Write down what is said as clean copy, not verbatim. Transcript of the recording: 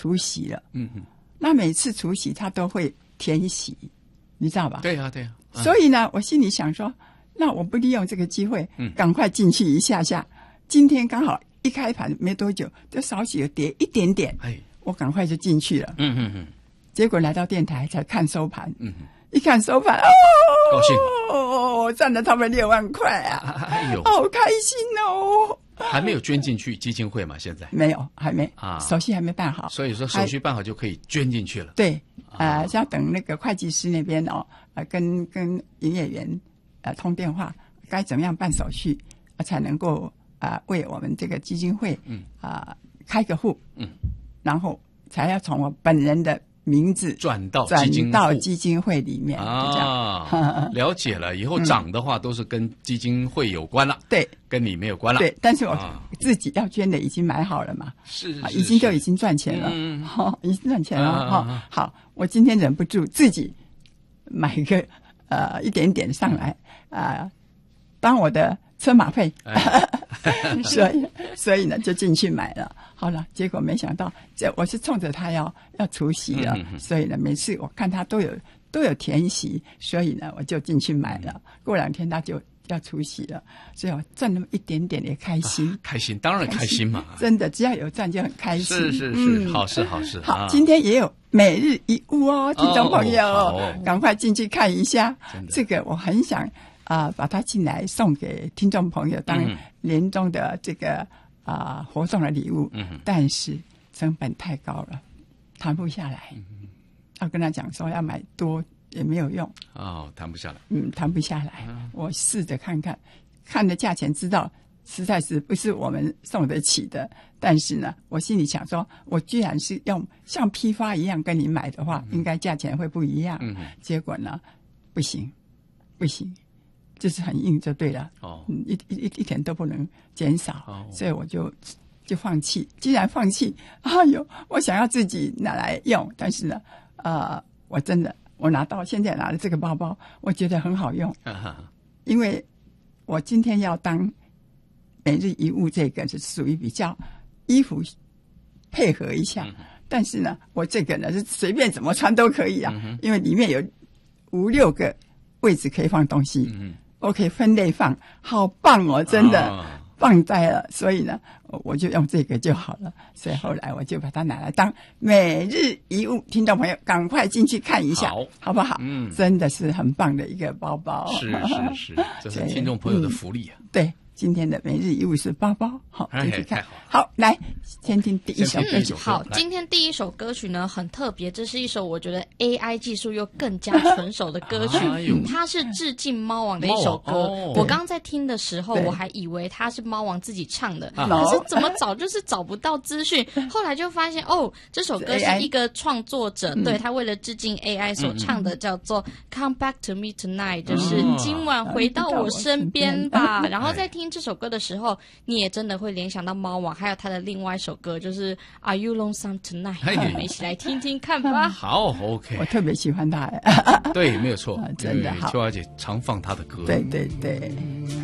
除夕了，那每次除夕他都会填席，你知道吧？ 对啊。 所以呢，我心里想说，那我不利用这个机会，赶快进去一下下。今天刚好一开盘没多久，就稍许有跌一点点，我赶快就进去了。结果来到电台才看收盘，一看收盘， 高兴， 我赚了他们6万块啊！好开心哦！ 还没有捐进去基金会嘛？现在没有，还没手续还没办好， 所以说手续办好就可以捐进去了。 对，要等那个会计师那边跟营业员通电话，该怎么样办手续才能够为我们这个基金会开个户，然后才要从我本人的名字转到基金会里面了解了。以后涨的话都是跟基金会有关了， 对， 跟你没有关了。 对，但是我自己要捐的已经买好了嘛， 是已经赚钱了，已经赚钱了。好，我今天忍不住自己买一个一点点上来当我的车马费，所以呢就进去买了。好了，结果没想到，我是冲着他要除息了，所以呢每次我看他都有填息，所以呢我就进去买了。过2天他就要除息了，所以我赚那么一点点也开心， 开心，当然开心嘛， 真的，只要有赚就很开心。 是，好事。 好，今天也有每日一物听众朋友，赶快进去看一下。这个我很想把它进来送给听众朋友当年终的这个活动的礼物，但是成本太高了，谈不下来。要跟他讲说要买多也没有用， 谈不下来。 谈不下来。我试着看的价钱，知道实在是不是我们送得起的。但是呢，我心里想说，我居然是用像批发一样跟你买的话，应该价钱会不一样。结果呢，不行，就是很硬就对了。一点都不能减少。所以我就放弃。既然放弃，我想要自己拿来用，但是呢，我真的现在拿了这个包包，我觉得很好用。因为我今天要当每日一物，这个是属于比较衣服配合一下，但是呢，我这个呢是随便怎么穿都可以啊，因为里面有5、6个位置可以放东西，我可以分类放，好棒哦，真的棒呆了。所以呢，我就用这个就好了。所以后来我就把它拿来当每日一物，听众朋友赶快进去看一下，好不好？真的是很棒的一个包包。 是，这是听众朋友的福利啊。 对。今天的每日一物是包包，好，进去看。好，来先听第一首歌曲。 好，今天第一首歌曲呢很特别，这是一首我觉得 AI 技术又更加纯熟的歌曲，它是致敬猫王的一首歌。我刚刚在听的时候，我还以为它是猫王自己唱的，可是怎么找就是找不到资讯。后来就发现这首歌是一个创作者，对，他为了致敬 AI 所唱的，叫做 Come Back to Me Tonight， 就是今晚回到我身边吧。然后再听这首歌的时候，你也真的会联想到猫王，还有他的另外一首歌，就是 Are You Lonesome Tonight？ 我们一起来听听看吧。 好 ，OK， 我特别喜欢他。 对，没有错， 真的好。 秋华姐常放他的歌。 对。